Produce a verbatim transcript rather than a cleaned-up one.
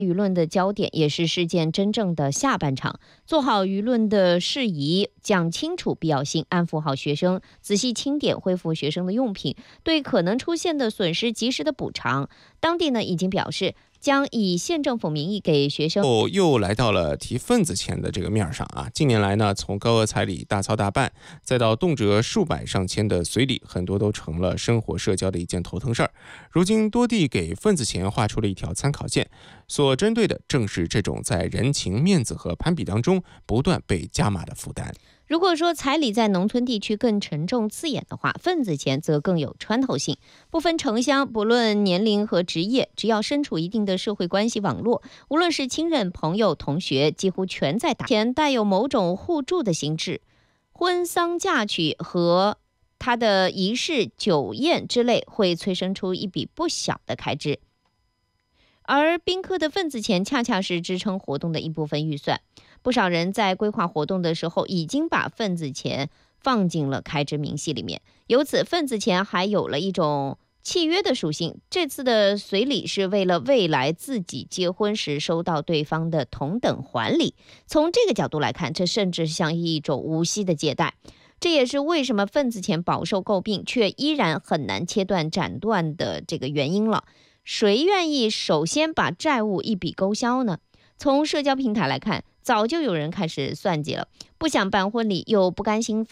舆论的焦点，也是事件真正的下半场。做好舆论的事宜，讲清楚必要性，安抚好学生，仔细清点恢复学生的用品，对可能出现的损失及时的补偿。当地呢已经表示，将以县政府名义给学生。 哦，又来到了提份子钱的这个面上啊！近年来呢，从高额彩礼大操大办，再到动辄数百上千的随礼，很多都成了生活社交的一件头疼事儿。如今多地给份子钱画出了一条参考线，所针对的正是这种在人情、面子和攀比当中不断被加码的负担。 如果说彩礼在农村地区更沉重刺眼的话，份子钱则更有穿透性。不分城乡，不论年龄和职业，只要身处一定的社会关系网络，无论是亲人、朋友、同学，几乎全在打钱，带有某种互助的性质。婚丧嫁娶和它的仪式、酒宴之类，会催生出一笔不小的开支。而宾客的份子钱恰恰是支撑活动的一部分预算，不少人在规划活动的时候已经把份子钱放进了开支明细里面，由此份子钱还有了一种契约的属性。这次的随礼是为了未来自己结婚时收到对方的同等还礼，从这个角度来看，这甚至像一种无息的借贷。这也是为什么份子钱饱受诟病，却依然很难切断斩断的这个原因了。谁愿意首先把债务一笔勾销呢？从社交平台来看，早就有人开始算计了，不想办婚礼又不甘心